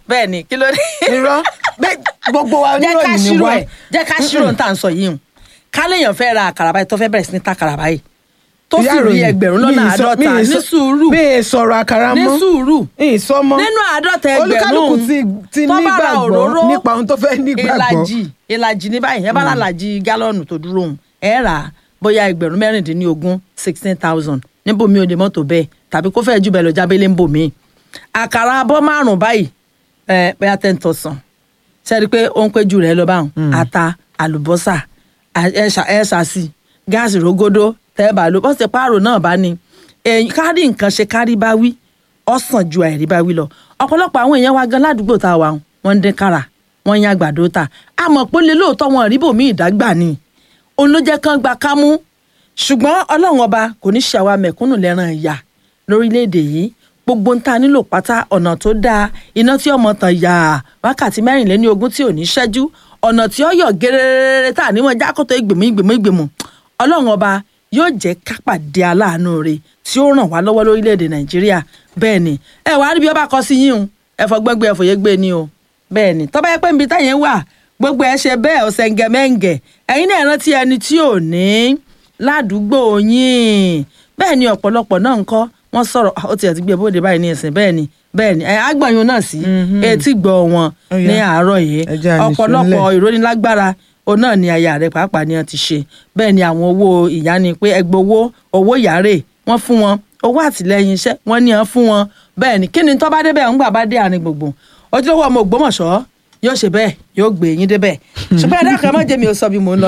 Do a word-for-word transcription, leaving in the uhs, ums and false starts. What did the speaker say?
bẹ́ẹ̀ ni kí ló dé. irọ́ bẹ́ẹ̀ gbogbo wa jẹ́ ká oníròyìn ni ṣírò wá. ẹ̀ jẹ́ ká ṣírò ń tà ń sọ yìí hùn ká léèyàn fẹ́ ra àkàrà báyìí tó fẹ́ bẹ̀rẹ̀ sí ní ta àkàrà báyìí tó sì rí ẹgbẹ̀rún lọ́nà àádọ́ta ní sùúrù mi ì sọ̀rọ̀ àkàrà mọ́ ní sùúrù ìsọmọ nínú àádọ́ta ẹgbẹ̀rún olúkálùkù ti ti tó bá ra nígbàgbọ́ òróró nípa ohun tó fẹ́ nígbàgbọ́. ìlàjì ìlàjì ní báyìí ẹ bá lálàjì gálọ́ọ̀nù tó dúró hùn ẹ rà á bóyá ẹgbẹ̀rún mẹ́rìndínlógún sixteen thousand níbòmí ò lè mọ́tò bẹ́ẹ̀ tàbí kó fẹ́ẹ́ jù bẹ́ẹ̀ lọ jábélé ń bò mí. àkàrà abọ́ márùn-ún báyìí ẹ bóyá ten thousand sẹ́ni pé ó ń pé jù rẹ̀ lọ báwọn ata àlùbọ́sà ẹ̀ṣàṣì gáàsì rógódó tẹ́ẹ̀bà ló bọ́ sí páàrọ̀ náà bá ní kárí nǹkan ṣe kárí bá wí ọ̀sán ju àìrí bá wí lọ ọ̀pọ̀lọpọ̀ àwọn èèyàn wa gan ládùúgbò tá a wà wọ́n ń dín kára wọ́n ń yan àgbàdo ta àmọ́ pé lè lóòótọ́ wọn rí bòmí ìdágbà ni òun ló jẹ́ kán gba kámú ṣùgbọ́n ọlọ́run ọba kò ní ṣàwa mẹ̀kúnnù lẹ́ràn ìyà lórílẹ̀‐èdè yìí gbogbo ń ta nílò pátá ọ̀nà tó dáa iná tí ọmọ tàn yà wákàtí mẹ́rìnléní ogún tí ò ní ṣẹ́jú ọ̀nà tí ó yọ̀ gẹ́rẹ́rẹ́rẹ́ tá à ní wọn jákòtò ìgbìmù ìgbìmù ìgbìmù ọlọ́run ọba yóò jẹ́ kápàdé aláàánú rẹ̀ tí ó ràn wá lọ́wọ́ lórílẹ̀‐èdè nàìjíríà bẹ́ẹ̀ ni ẹ wàá rí bí ọba kọ sí yín o ẹ̀fọ́ gbẹ́gbẹ́ ẹ̀fọ́ yẹn gbé ni o bẹ́ẹ̀ ni tọ́ba yẹ pé níbi táyẹn wà gbogbo ẹ ṣe bẹ́ẹ̀ ọ̀sẹ̀ ngẹ̀mẹ́ngẹ̀ ẹ̀yin náà rántí ẹni tí ò ní ládùúgbò yín bẹ́ẹ̀ ni ọ̀pọ̀lọpọ̀ náà ń kọ́ wọ́n sọ̀rọ̀ ó tiẹ̀ ti gbé bóde báyìí ní ìsìn bẹ́ẹ̀ ni bẹ́ẹ̀ ni agbọ̀nyún náà sí etí gbọ́ wọn ní àárọ̀ yìí ọ̀pọ̀lọpọ̀ ìrónilágbára òun náà ni aya rẹ̀ pàápàá ni wọ́n ti ṣe bẹ́ẹ̀ ni àwọn owó ìyá ni pé ẹgbẹ́ owó owó yàrá wọ́n fún wọn owó àtìlẹyìn iṣẹ́ wọ́n ní wọ́n fún wọn bẹ́ẹ̀ ni kí ni tó bá débẹ̀ ń gbà bá dé àárín gbùngbùn ojúlówó ọmọ Ògbómọ̀ṣọ́ yóò ṣe bẹ́ẹ̀ yóò gbé yín débẹ̀ ṣùgbọ́n ẹ̀dá kan má jẹ́ mi ò sọ bí mo ń lọ.